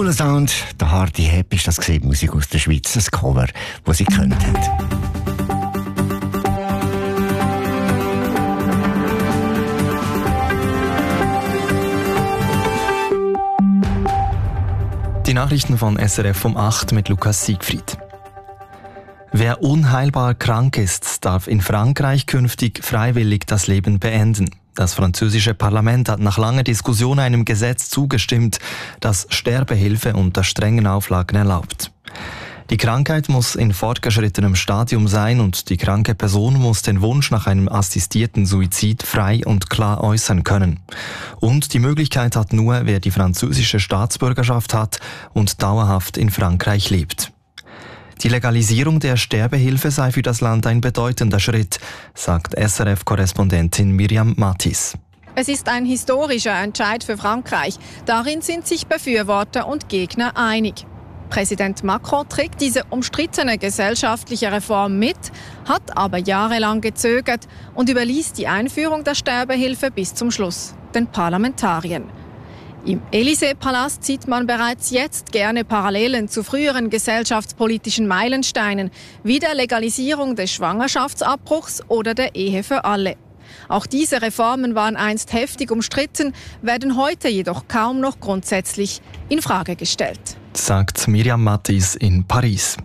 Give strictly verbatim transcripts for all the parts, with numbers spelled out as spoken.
cooler Sound. Der Hardy Hepp ist das gesehen, Musik aus der Schweiz, ein Cover, das sie können. Die Nachrichten von S R F um acht mit Lukas Siegfried. Wer unheilbar krank ist, darf in Frankreich künftig freiwillig das Leben beenden. Das französische Parlament hat nach langer Diskussion einem Gesetz zugestimmt, das Sterbehilfe unter strengen Auflagen erlaubt. Die Krankheit muss in fortgeschrittenem Stadium sein und die kranke Person muss den Wunsch nach einem assistierten Suizid frei und klar äußern können. Und die Möglichkeit hat nur, wer die französische Staatsbürgerschaft hat und dauerhaft in Frankreich lebt. Die Legalisierung der Sterbehilfe sei für das Land ein bedeutender Schritt, sagt S R F-Korrespondentin Miriam Mattis. Es ist ein historischer Entscheid für Frankreich. Darin sind sich Befürworter und Gegner einig. Präsident Macron trägt diese umstrittene gesellschaftliche Reform mit, hat aber jahrelang gezögert und überließ die Einführung der Sterbehilfe bis zum Schluss den Parlamentariern. Im Élysée-Palast sieht man bereits jetzt gerne Parallelen zu früheren gesellschaftspolitischen Meilensteinen, wie der Legalisierung des Schwangerschaftsabbruchs oder der Ehe für alle. Auch diese Reformen waren einst heftig umstritten, werden heute jedoch kaum noch grundsätzlich in Frage gestellt, sagt Miriam Mattis in Paris.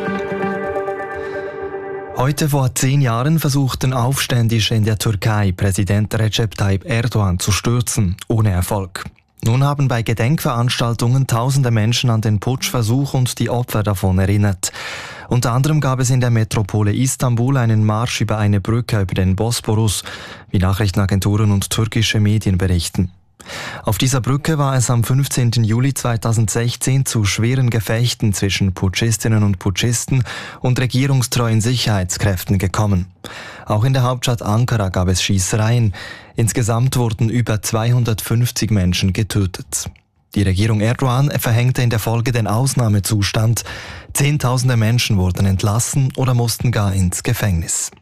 Heute vor zehn Jahren versuchten Aufständische in der Türkei Präsident Recep Tayyip Erdogan zu stürzen, ohne Erfolg. Nun haben bei Gedenkveranstaltungen tausende Menschen an den Putschversuch und die Opfer davon erinnert. Unter anderem gab es in der Metropole Istanbul einen Marsch über eine Brücke über den Bosporus, wie Nachrichtenagenturen und türkische Medien berichten. Auf dieser Brücke war es am fünfzehnten Juli zweitausendsechzehn zu schweren Gefechten zwischen Putschistinnen und Putschisten und regierungstreuen Sicherheitskräften gekommen. Auch in der Hauptstadt Ankara gab es Schießereien. Insgesamt wurden über zweihundertfünfzig Menschen getötet. Die Regierung Erdogan verhängte in der Folge den Ausnahmezustand. Zehntausende Menschen wurden entlassen oder mussten gar ins Gefängnis.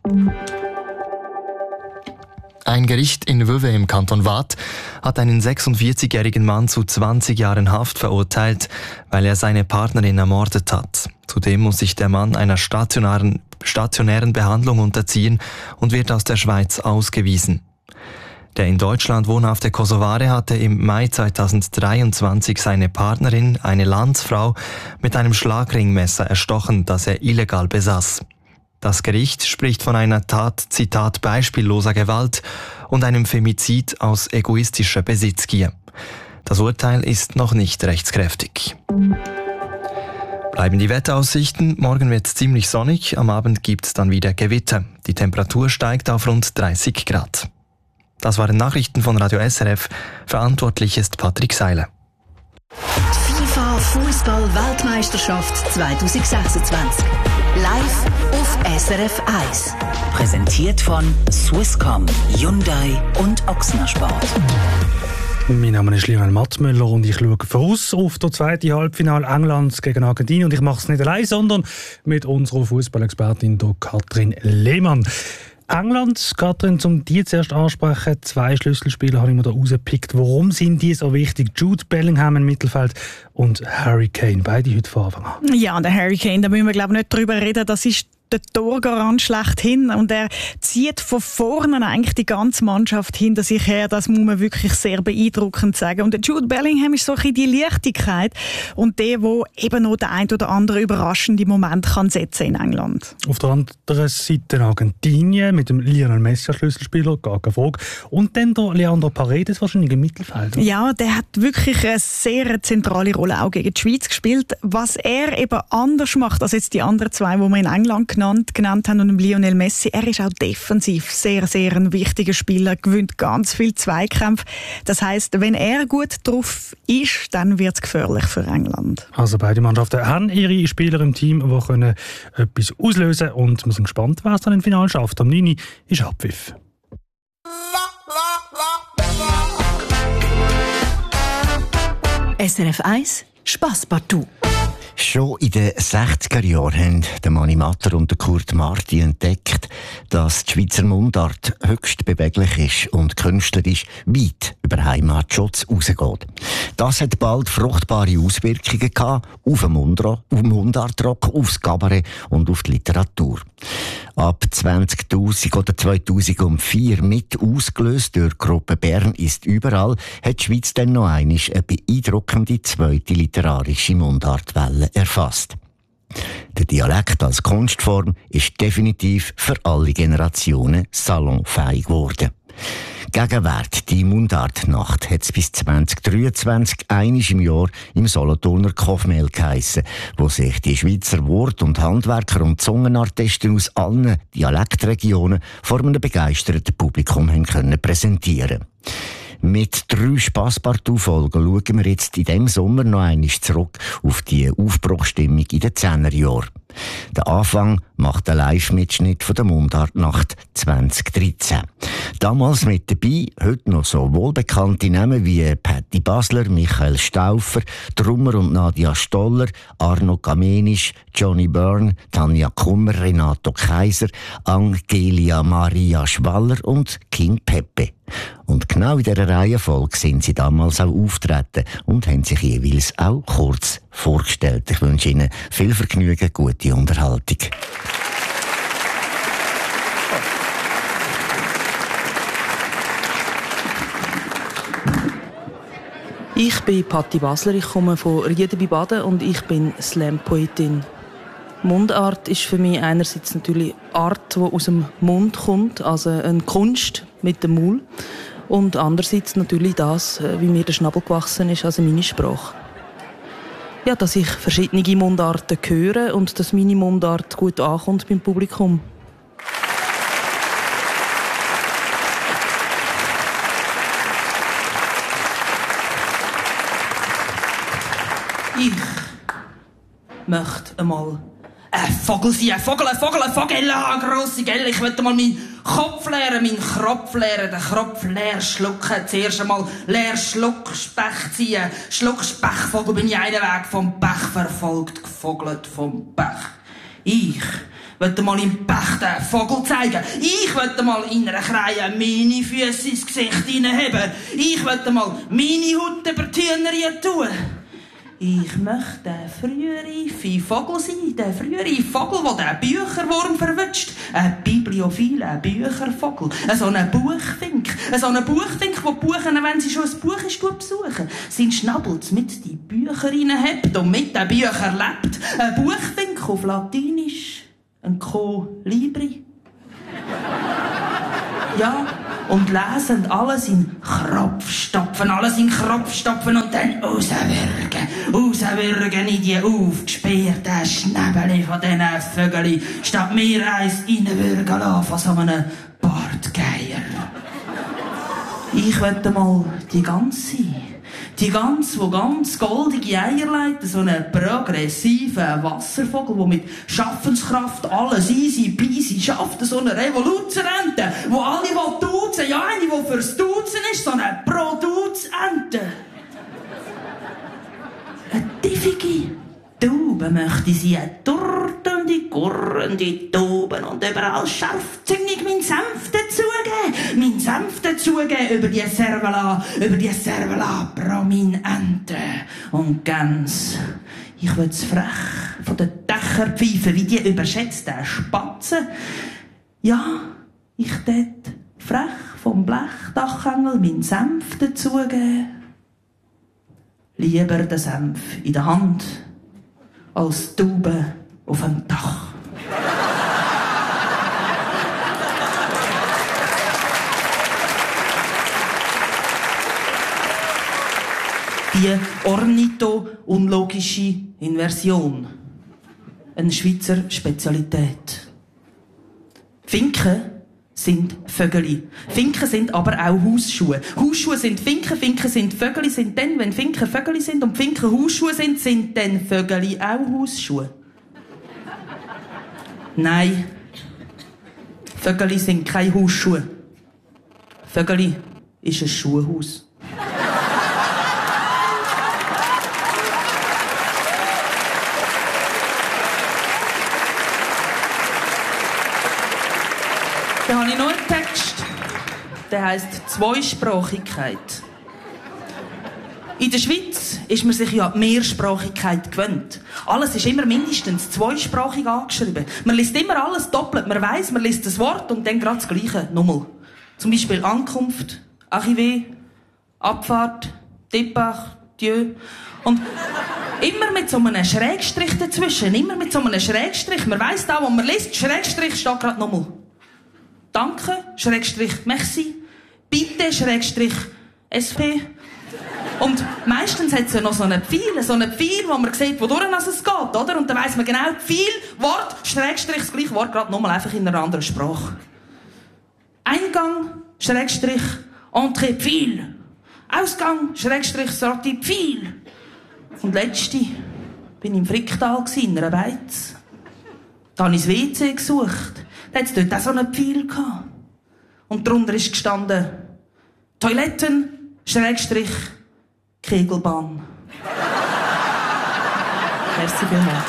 Ein Gericht in Vevey im Kanton Waadt hat einen sechsundvierzigjährigen Mann zu zwanzig Jahren Haft verurteilt, weil er seine Partnerin ermordet hat. Zudem muss sich der Mann einer stationären, stationären Behandlung unterziehen und wird aus der Schweiz ausgewiesen. Der in Deutschland wohnhafte Kosovare hatte im Mai zweitausenddreiundzwanzig seine Partnerin, eine Landsfrau, mit einem Schlagringmesser erstochen, das er illegal besaß. Das Gericht spricht von einer Tat, Zitat, beispielloser Gewalt und einem Femizid aus egoistischer Besitzgier. Das Urteil ist noch nicht rechtskräftig. Bleiben die Wetteraussichten. Morgen wird es ziemlich sonnig, am Abend gibt es dann wieder Gewitter. Die Temperatur steigt auf rund dreißig Grad. Das waren Nachrichten von Radio S R F. Verantwortlich ist Patrick Seiler. Die FIFA Fußball-Weltmeisterschaft zwanzig sechsundzwanzig. Live auf S R F eins. Präsentiert von Swisscom, Hyundai und Ochsner Sport. Mein Name ist Lionel Mattmüller und ich schaue voraus auf das zweite Halbfinale Englands gegen Argentinien. Und ich mache es nicht allein, sondern mit unserer Fußballexpertin Katrin Lehmann. England, Katrin, um die zuerst ansprechen, zwei Schlüsselspieler habe ich mir da rausgepickt. Warum sind die so wichtig? Jude Bellingham im Mittelfeld und Harry Kane, beide heute von Anfang an. Ja, der Harry Kane, da müssen wir glaube ich nicht drüber reden, das ist der Torgarant schlechthin und er zieht von vorne eigentlich die ganze Mannschaft hinter sich her. Das muss man wirklich sehr beeindruckend sagen. Und der Jude Bellingham ist so ein bisschen die Leichtigkeit und der, der eben noch den ein oder anderen überraschenden Moment kann setzen in England. Auf der anderen Seite Argentinien mit dem Lionel Messi als Schlüsselspieler, gar keine Frage. Und dann der Leandro Paredes wahrscheinlich im Mittelfeld. Oder? Ja, der hat wirklich eine sehr zentrale Rolle auch gegen die Schweiz gespielt. Was er eben anders macht als jetzt die anderen zwei, die wir in England genannt, genannt haben, und Lionel Messi, er ist auch defensiv sehr, sehr ein wichtiger Spieler, gewinnt ganz viel Zweikämpfe. Das heisst, wenn er gut drauf ist, dann wird es gefährlich für England. Also beide Mannschaften haben ihre Spieler im Team, die können etwas auslösen, und wir sind gespannt, wer es dann im Finale schafft. Am neun Uhr ist Abpfiff. S R F eins Spass partout. Schon in den sechziger Jahren haben der Mani Matter und der Kurt Marti entdeckt, dass die Schweizer Mundart höchst beweglich ist und künstlerisch weit über Heimatschutz rausgeht. Das hat bald fruchtbare Auswirkungen gehabt auf den Mundra- auf den Mundartrock, aufs Kabarett und auf die Literatur. Ab zweitausend oder zweitausendvier mit ausgelöst durch die Gruppe Bern ist überall, hat die Schweiz dann noch einmal eine beeindruckende zweite literarische Mundartwelle erfasst. Der Dialekt als Kunstform ist definitiv für alle Generationen salonfähig geworden. Gegenwärtig die Mundartnacht hat es bis zwanzig dreiundzwanzig einmal im Jahr im Solothurner Kofmel geheissen, wo sich die Schweizer Wort- und Handwerker und Zungenartisten aus allen Dialektregionen vor einem begeisterten Publikum haben können präsentieren. Mit drei Spasspartout-Folgen schauen wir jetzt in diesem Sommer noch einmal zurück auf die Aufbruchsstimmung in den Zehnerjahren. Der Anfang macht der Live-Mitschnitt von der Mundartnacht zwanzig dreizehn. Damals mit dabei, heute noch so wohlbekannte Namen wie Patti Basler, Michael Stauffer, Trummer und Nadia Stoller, Arno Kamenisch, Johnny Byrne, Tanja Kummer, Renato Kaiser, Angelia Maria Schwaller und King Pepe. Und genau in dieser Reihenfolge sind sie damals auch auftreten und haben sich jeweils auch kurz vorgestellt. Ich wünsche Ihnen viel Vergnügen, gute Unterhaltung. Ich bin Patti Basler, ich komme von Rieden bei Baden und ich bin Slam-Poetin. Mundart ist für mich einerseits natürlich Art, die aus dem Mund kommt, also eine Kunst mit dem Maul. Und andererseits natürlich das, wie mir der Schnabel gewachsen ist, also meine Sprache. Ja, dass ich verschiedene Mundarten höre und dass meine Mundart gut ankommt beim Publikum. Ich möchte einmal ein Vogel sein, ein Vogel, ein Vogel, ein Vogel, ein grosse Gell. Ich möchte mal meinen Kopf leeren, meinen Kropf leeren, den Kropf leer schlucken. Zuerst einmal leer Schluck Specht ziehen. Schluck Spechvogel bin ich einen Weg vom Pech verfolgt, gefogelt vom Pech. Ich wollte mal im Pech den Vogel zeigen. Ich wollte mal in einer Kreie meine Füße ins Gesicht hineinheben. Ich wollte mal meine Haut über die Hühnerchen tun. Ich möchte der frühere Vogel sein, der frühere Vogel, der den Bücherwurm verwünscht. Ein Bibliophil, ein Büchervogel, so ein Buchfink, so ein Buchfink, der Buchen, wenn sie schon ein Buch ist, besuchen, seinen Schnabel mit die Bücher reinhebt und mit den Büchern lebt. Ein Buchfink auf Latinisch, ein Colibri. Ja, und lesen alles in Kropf stopfen, alles in Kropf stopfen und dann rauswürgen, rauswürgen in die aufgesperrten Schnäbeli von diesen Vögeln, statt mir eins reinwürgen lassen von so einem Bartgeier. Ich möchte mal die ganze, die ganz, wo ganz goldige Eier legt, so einen progressiven Wasservogel, der mit Schaffenskraft alles easy peasy schafft, so eine Revoluzerente, wo alle duzen, ja, eine, die fürs Duzen ist, so eine Produzente. Eine tiefige Taube möchte sie, eine turtende, gurrende Tauben und überall scharfzüngig meinen Senf dazugeben, meinen Senf dazugeben über die Servala, über die Servala Prominente und ganz. Ich will's frech von den Dächern pfeifen, wie die überschätzten Spatzen. Ja, ich tät frech vom Blechdachengel meinen Senf dazugeben. Lieber den Senf in der Hand als Taube auf dem Dach. Die ornitho-unlogische Inversion. Eine Schweizer Spezialität. Finken sind Vögel. Finken sind aber auch Hausschuhe. Hausschuhe sind Finken, Finken sind Vögel, sind dann, wenn Finken Vögel sind und Finken Hausschuhe sind, sind dann Vögel auch Hausschuhe. Nein, Vögel sind keine Hausschuhe. Vögel ist ein Schuhhaus. Dann habe ich noch einen Text, der heisst Zweisprachigkeit. In der Schweiz ist man sich ja die Mehrsprachigkeit gewöhnt. Alles ist immer mindestens zweisprachig angeschrieben. Man liest immer alles doppelt. Man weiss, man liest das Wort und dann gerade das Gleiche. Nochmal. Zum Beispiel Ankunft, Arrivé, Abfahrt, Départ, Dieu. Und immer mit so einem Schrägstrich dazwischen. Immer mit so einem Schrägstrich. Man weiss da, wo man liest, Schrägstrich steht gerade nochmal. Danke, Schrägstrich, merci. Bitte, Schrägstrich, S P. Und meistens hat es ja noch so einen Pfeil, so einen Pfeil, wo man sieht, wodurch es geht, oder? Und dann weiss man genau, Pfeil, Wort, Schrägstrich, das gleiche Wort, gerade nochmal einfach in einer anderen Sprache. Eingang, Schrägstrich, Entrée, Pfeil. Ausgang, Schrägstrich, Sortie, Pfeil. Und letzte, bin ich im Fricktal in einer Beiz. Da habe ich das W C gesucht. Da hat es dort auch so einen Pfeil gehabt. Und darunter ist gestanden, Toiletten, Schrägstrich, Kegelbahn. Merci vielmals.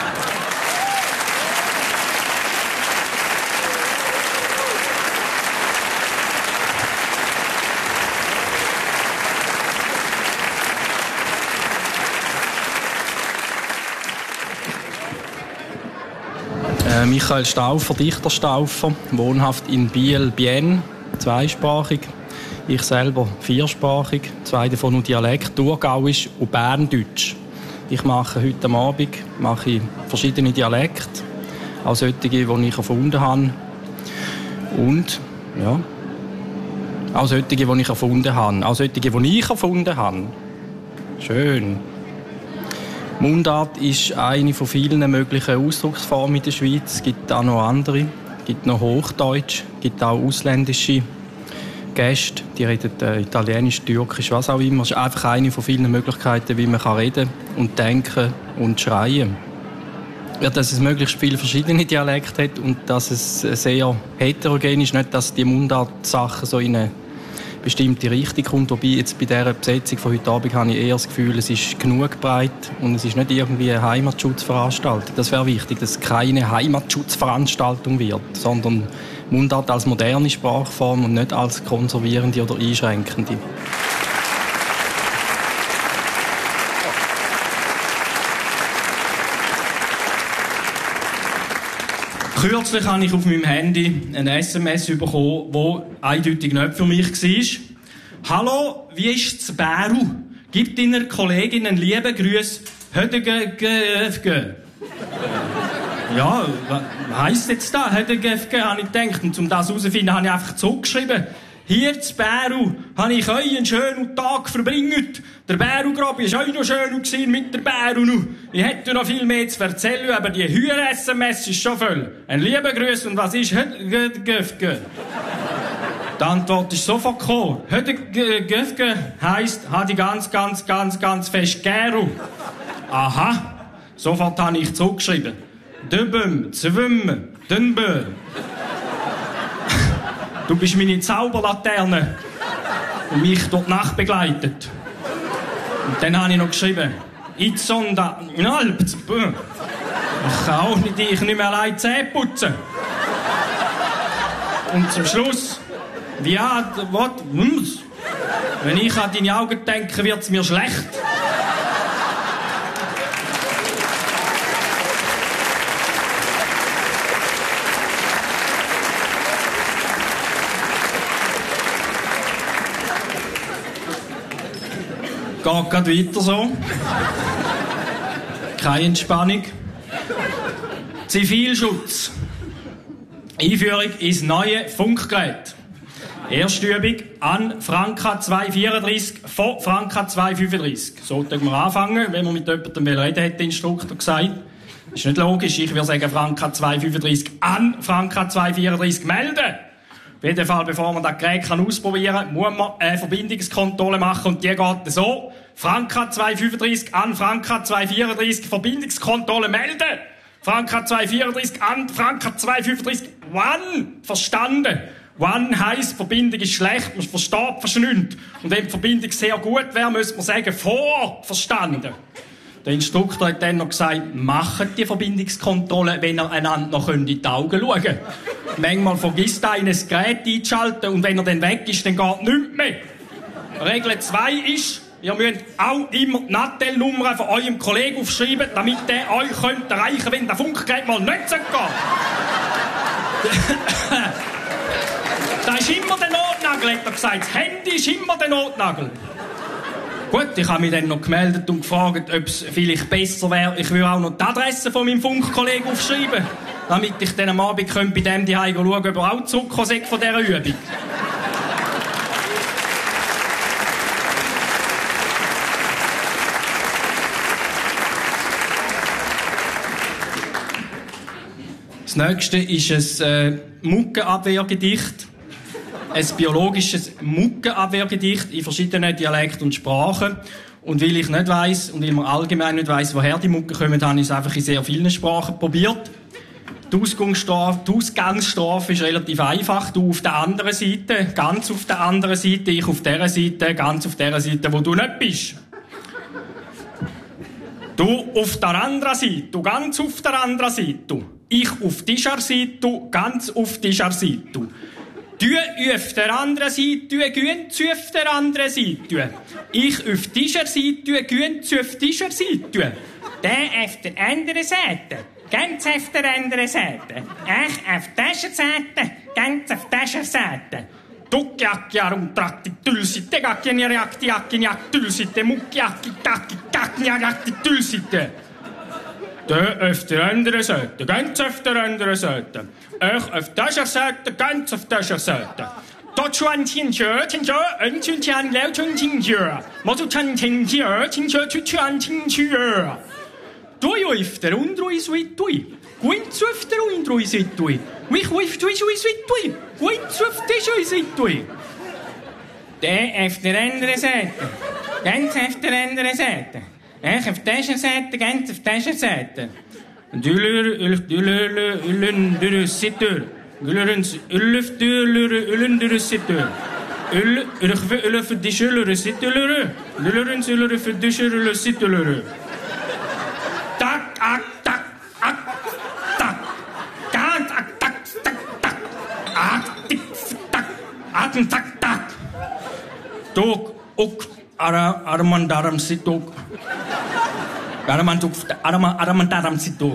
Äh, Michael Stauffer, Dichter Stauffer, wohnhaft in Biel, Bienne, zweisprachig. Ich selber viersprachig, zwei davon nur Dialekt, Thurgauisch und Berndeutsch. Ich mache heute am Abend mache ich verschiedene Dialekte, auch solche, die ich erfunden habe. Und, ja, auch solche, die ich erfunden habe. Auch solche, die ich erfunden habe. Schön. Mundart ist eine von vielen möglichen Ausdrucksformen in der Schweiz. Es gibt auch noch andere. Es gibt noch Hochdeutsch, es gibt auch ausländische Gäste, die reden äh, Italienisch, Türkisch, was auch immer. Es ist einfach eine von vielen Möglichkeiten, wie man kann reden und denken und schreien. Ja, dass es möglichst viele verschiedene Dialekte hat und dass es sehr heterogen ist, nicht, dass die Mundart-Sachen so in eine bestimmte Richtung kommt. Wobei jetzt bei dieser Besetzung von heute Abend habe ich eher das Gefühl, es ist genug breit und es ist nicht irgendwie eine Heimatschutzveranstaltung. Das wäre wichtig, dass es keine Heimatschutzveranstaltung wird, sondern Mundart als moderne Sprachform und nicht als konservierende oder einschränkende. Kürzlich habe ich auf meinem Handy ein S M S bekommen, das eindeutig nicht für mich war. Hallo, wie ist es Bäru? Gib deiner Kollegin einen lieben Gruß. Hödegefge. Ja, was heisst jetzt das? Hödegefge, habe ich gedacht. Und um das herauszufinden, habe ich einfach zurückgeschrieben. Hier zu Bäru habe ich euch einen schönen Tag verbringt. Der Bäru-Grabi war auch noch schön mit der Bäru. Ich hätte noch viel mehr zu erzählen, aber die Hüer-S M S ist schon voll. Ein lieber Gruß und was ist Hödegefge? Die Antwort ist sofort gekommen. Hödegefge heisst, habe ich ganz, ganz, ganz, ganz fest Gäru. Aha. Sofort habe ich zurückgeschrieben. Döbem, zwimmen, dünbö. Du bist meine Zauberlaterne, die mich durch die Nacht begleitet. Und dann habe ich noch geschrieben, Itzonda, inalp, ich kann auch nicht, ich nicht mehr allein Zähne putzen. Und zum Schluss, wie hat, was, wenn ich an deine Augen denke, wird es mir schlecht. Geht grad weiter so. Keine Entspannung. Zivilschutz. Einführung ins neue Funkgerät. Erste Übung an Franka zweihundertvierunddreissig von Franka zweihundertfünfunddreissig. So können wir anfangen, wenn man mit jemandem reden, hat der Instruktor gesagt. Das ist nicht logisch. Ich würde sagen Franka zweihundertfünfunddreissig an Franka zweihundertvierunddreissig melden. Auf jeden Fall, bevor man das Gerät kann ausprobieren kann, muss man eine Verbindungskontrolle machen und die geht so. Franka zweihundertfünfunddreissig an Franka zweihundertvierunddreissig, Verbindungskontrolle melden. Franka zweihundertvierunddreissig an Franka zweihundertfünfunddreissig, One, verstanden. One heisst, Verbindung ist schlecht, man versteht fast nichts. Und wenn die Verbindung sehr gut wäre, müsste man sagen, vor, verstanden. Der Instruktor hat dann noch gesagt, macht die Verbindungskontrolle, wenn ihr einander noch in die Augen schauen könnt. Manchmal vergisst einer das Gerät einzuschalten und wenn er dann weg ist, dann geht nichts mehr. Regel zwei ist, ihr müsst auch immer die Nattel-Nummer von eurem Kollegen aufschreiben, damit der euch könnt erreichen könnte, wenn der Funkgerät mal nicht geht. Das ist immer der Notnagel, hat er gesagt. Das Handy ist immer der Notnagel. Gut, ich habe mich dann noch gemeldet und gefragt, ob es vielleicht besser wäre, ich würde auch noch die Adresse von meinem Funkkollegen aufschreiben, damit ich dann am Abend bei dem die Hause schauen, ob er auch zurückkommt von dieser Übung. Das nächste ist ein äh, Muggenabwehrgedicht. Ein biologisches Muggenabwehrgedicht in verschiedenen Dialekten und Sprachen. Und weil ich nicht weiss, und weil man allgemein nicht weiss, woher die Muggen kommen, habe ich es einfach in sehr vielen Sprachen probiert. Die Ausgangsstrafe, die Ausgangsstrafe ist relativ einfach. Du auf der anderen Seite, ganz auf der anderen Seite, ich auf der Seite, ganz auf der Seite, wo du nicht bist. Du auf der anderen Seite, du ganz auf der anderen Seite. Ich auf dieser Seite, ganz auf dieser Seite. Du auf der anderen Seite, ganz auf der anderen Seite. Ich auf dieser Seite, ganz auf dieser Seite. Der auf der anderen Seite, ganz auf der anderen Seite. Ich auf dieser Seite, ganz auf dieser Seite. Tukkiakkiarum trakti tylsitte, kakkianiaktiakkiak tylsitte, mukkiakki kakki kakkiakki tylsitte. Der auf der anderen Seite, ganz auf der anderen Seite. Ich auf dieser Seite, ganz auf dieser Seite. Dort schon Tinjö, Tinjö, ein Tinjan, Leo Tinjö. Motu Tinjö, Tinjö, Tinjan, Tinjö. Du auf der anderen Seite, ganz auf der anderen Seite. Mich auf der Seite, ganz auf dieser Seite. Der auf der anderen Seite, ganz auf der anderen Seite. Ich auf dieser Seite, ganz auf dieser Seite. Dülür, ülf, dülür, ülün, dürü, sittür. Gülürün, ülüf, dülür, ülün, dürü, sittür. Ül, ülüf, ülüf, dişülürü, sittülürü. Gülürün, ülüf, dişülürü, sittülürü. Tak, ak, tak, ak, tak. Ganz, ak, tak, tak, tak. Ak, tik, tak. Ak, tak, tak. Tuk, uk, ara, armandaram, situk. Aramantuk, arama, aramandaram situk.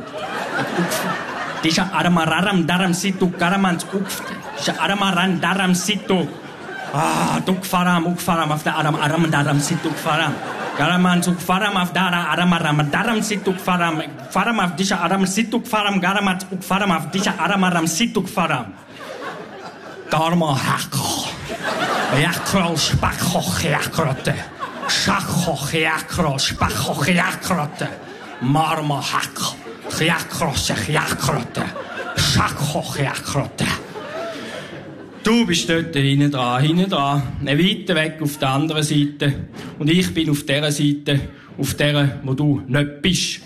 Disha aramararam daram situk, aramans ukft. Disha aramaran daram situk. Ah, tuk faram, uk faram, auf der aram, aramandaram situk faram. Garamans uk faram, auf dara, aramaram, daram situk faram. Faram auf disha aram situk faram, garamans uk faram, auf disha aramaram situk faram. Darma hakko. Jakro, spakho, jakrote. Shakho, jakro, spakho, jakrote. Marma hakko. Jakrosse, jakrote. Shakho, jakrote. Du bist dort hinten dran, hinten dran, weiter weg auf der anderen Seite. Und ich bin auf der Seite, auf der, wo du nicht bist.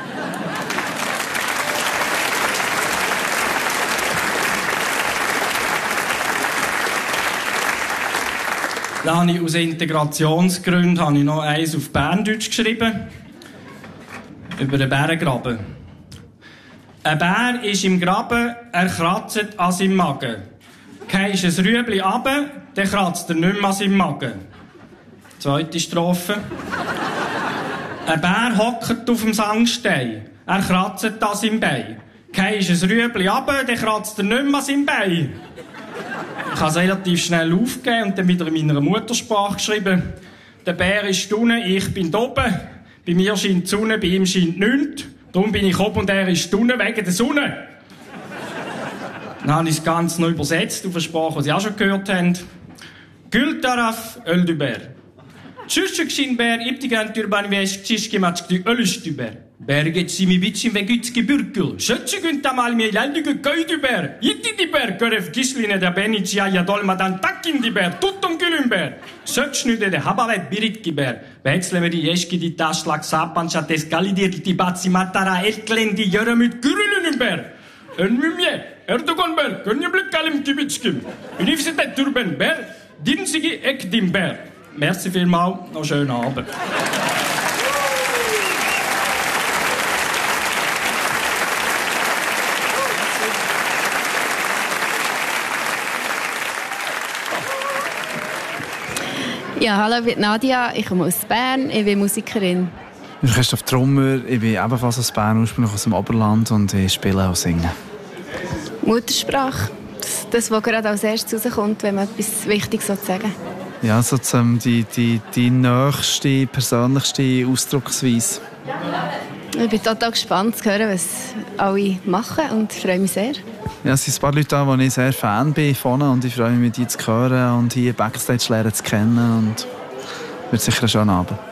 Dann habe ich aus Integrationsgründen habe ich noch eins auf Berndeutsch geschrieben. Über den Bärengraben. Ein Bär ist im Graben, er kratzt an seinem Magen. Gehst ein Rüebli runter, dann kratzt er nicht mehr an seinem Magen. Zweite Strophe. Ein Bär hockt auf dem Sandstein, er kratzt an seinem Bein. Gehst ein Rüebli runter, dann kratzt er nicht mehr an seinem Bein. Ich habe es relativ schnell aufgegeben und dann wieder in meiner Muttersprache geschrieben. Der Bär ist unten, ich bin oben. Bei mir scheint die Sonne, bei ihm scheint nichts. Darum bin ich oben und er ist unten wegen der Sonne. Dann habe ich das Ganze noch übersetzt auf eine Sprache, die Sie auch schon gehört haben. Gül taraf öldü bär. Çüşçük şin bär, iptigen türban veş, çişki maçkı ölüştü bär. Bär geçsimi biçim ve güçki bürkül. Şöççükün tamal mi eldügü köydü bär. Yitti di bär, görev kişline de beniçya ya dolmadan takkin di bär. Tuttum gülüm bär. Söçnüde de habavet biritki bär. Beksleme di yeşki di taşlak sapança teskalidir di batsi matara elklendi yörömüt gürülünüm bär. Önmümye, Erdogan bär, gönyeblük kalim kibiçkim. Üniversitet türben bär, dinsigi ekdim bär. Merci vielmals, noch einen schönen Abend. Ja, hallo, ich bin Nadia, ich komme aus Bern, ich bin Musikerin. Ich bin Christoph Trummer, ich bin ebenfalls aus Bern, ursprünglich aus dem Oberland und ich spiele und singe. Muttersprache, das, das was gerade als erstes rauskommt, wenn man etwas Wichtiges sagen will. Ja, sozusagen die, die, die nächste, persönlichste Ausdrucksweise. Ich bin total gespannt zu hören, was alle machen und freue mich sehr. Ja, es sind ein paar Leute da, wo ich sehr Fan bin von und ich freue mich, die zu hören und hier Backstage lernen zu kennen und wird sicher ein schöner Abend.